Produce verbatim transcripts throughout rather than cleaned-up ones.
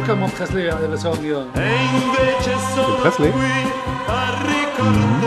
chiamo Presley alle Song hier. Presley? Mhm.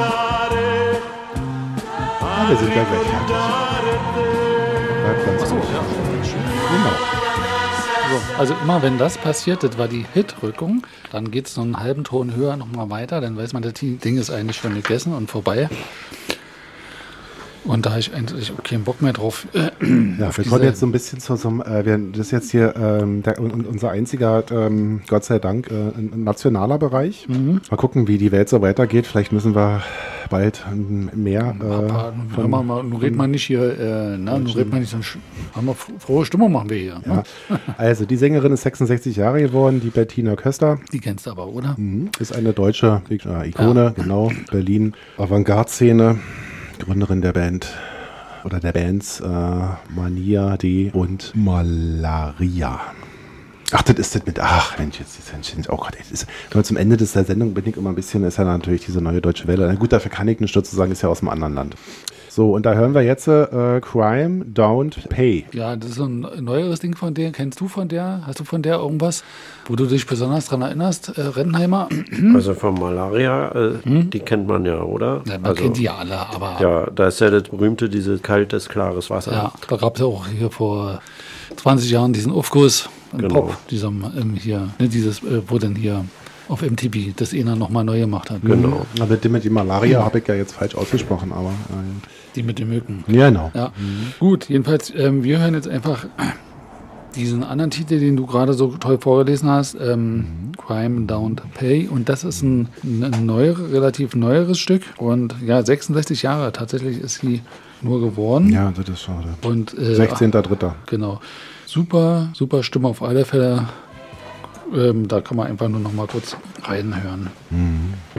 Ah, wir sind ja gleich fertig. Bleibt ganz Achso, gut. ja. Genau. So, also immer wenn das passiert, das war die Hitrückung, dann geht es noch einen halben Ton höher nochmal weiter, dann weiß man, das Ding ist eigentlich schon gegessen und vorbei. Und da habe ich eigentlich keinen Bock mehr drauf. Ja, wir kommen jetzt so ein bisschen zu so einem, äh, wir, das ist jetzt hier ähm, der, unser einziger, ähm, Gott sei Dank, äh, ein nationaler Bereich. Mhm. Mal gucken, wie die Welt so weitergeht. Vielleicht müssen wir bald mehr. Äh, von, mal, nun redet man nicht hier, äh, na, nun redet man nicht so eine frohe Stimmung machen wir hier. Ja. Also die Sängerin ist sechsundsechzig Jahre geworden, die Bettina Köster. Die kennst du aber, oder? Mhm. Ist eine deutsche äh, Ikone, ja. Genau, Berlin, Avantgarde-Szene. Gründerin der Band oder der Bands äh, Mania D und Malaria. Ach, das ist das mit, ach Mensch, jetzt ist oh Gott, das ist, nur zum Ende des der Sendung bin ich immer ein bisschen, ist ja natürlich diese neue Deutsche Welle. Na gut, dafür kann ich nicht zu sagen, ist ja aus einem anderen Land. So, und da hören wir jetzt äh, Crime Don't Pay. Ja, das ist so ein neueres Ding von der. Kennst du von der? Hast du von der irgendwas, wo du dich besonders dran erinnerst? Äh, Rettenheimer? Also von Malaria, äh, hm? Die kennt man ja, oder? Ja, man also, kennt die ja alle, aber... Ja, da ist ja das berühmte, dieses kaltes, klares Wasser. Ja, da gab es ja auch hier vor zwanzig Jahren diesen Aufguss im genau. Pop, diesem ähm, hier, ne, dieses, äh, wo denn hier... auf M T V, das einer nochmal neu gemacht hat. Genau. Mhm. Aber die mit der Malaria habe ich ja jetzt falsch ausgesprochen, aber... Äh, die mit den Mücken. Ja, genau. Ja. Mhm. Gut, jedenfalls, ähm, wir hören jetzt einfach diesen anderen Titel, den du gerade so toll vorgelesen hast, ähm, mhm. Crime Don't Pay. Und das ist ein, ein neuer, relativ neueres Stück. Und ja, sechsundsechzig Jahre tatsächlich ist sie nur geworden. Ja, das ist schade. Und, äh, sechzehnter dritter Genau. Super, super Stimme auf alle Fälle. Ähm, da kann man einfach nur noch mal kurz reinhören. Mhm.